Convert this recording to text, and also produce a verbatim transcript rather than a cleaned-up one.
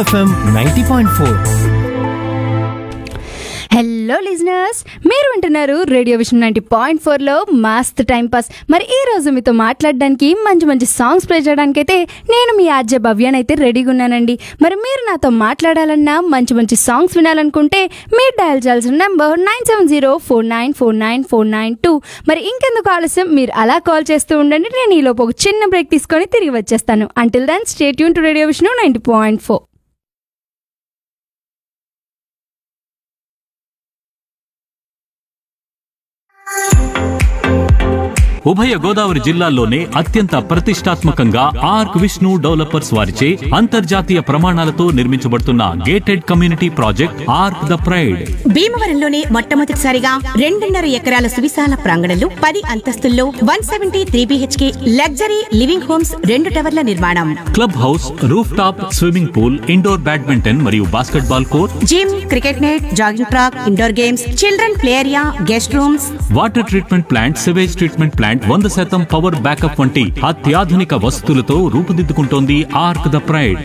FM ninety point four. Hello listeners, మీరు వింటున్నారు radio vision ninety point ఫోర్లో మస్త్ టైం పాస్. మరి ఈ రోజు మీతో మాట్లాడడానికి మంచి మంచి సాంగ్స్ ప్లే చేయడానికి అయితే నేను మీ ఆర్జే భవ్యాన్ అయితే రెడీగా ఉన్నానండి. మరి మీరు నాతో మాట్లాడాలన్నా మంచి మంచి సాంగ్స్ వినాలనుకుంటే మీరు డయల్ చేయాల్సిన number nine seven zero four nine four nine four nine two. మరి ఇంకెందుకు ఆలస్యం, మీరు అలా కాల్ చేస్తూ ఉండండి. నేను ఈలోపు ఒక చిన్న బ్రేక్ తీసుకొని తిరిగి వచ్చేస్తాను. Until then stay tune to radio vision ninety point four. ఉభయ గోదావరి జిల్లాల్లోనే అత్యంత ప్రతిష్టాత్మకంగా ఆర్క్ విష్ణు డెవలపర్స్ వారిచే అంతర్జాతీయ ప్రమాణాలతో నిర్మించబడుతున్న gated community project arc the pride. భీమవరంలోనే మొట్టమొదటిసారిగా రెండున్నర ఎకరాల సువిశాల ప్రాంగణంలో పది అంతస్తుల్లో one seventy three BHK luxury living homes రెండు టవర్ల నిర్మాణం, club house, roof top swimming pool, indoor badminton మరియు basketball court, gym, cricket net, jogging track, indoor games, children play area, guest rooms, water treatment plant, sewage treatment plant, వంద శాతం power backup వంటి అత్యాధునిక వసతులతో రూపుదిద్దుకుంటోంది arc the pride.